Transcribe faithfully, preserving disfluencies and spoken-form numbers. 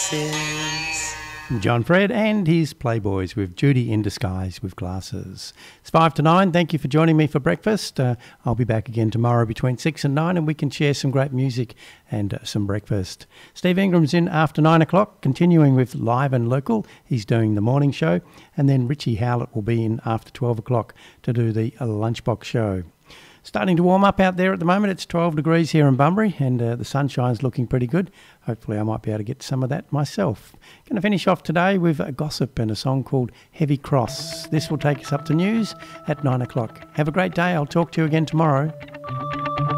glasses. John Fred and his Playboys with Judy in Disguise with Glasses. It's five to nine. Thank you for joining me for breakfast. Uh, I'll be back again tomorrow between six and nine and we can share some great music and uh, some breakfast. Steve Ingram's in after nine o'clock, continuing with Live and Local. He's doing the morning show. And then Richie Howlett will be in after twelve o'clock to do the uh, lunchbox show. Starting to warm up out there at the moment. It's twelve degrees here in Bunbury and uh, the sunshine's looking pretty good. Hopefully I might be able to get some of that myself. Going to finish off today with a gossip and a song called Heavy Cross. This will take us up to news at nine o'clock. Have a great day. I'll talk to you again tomorrow.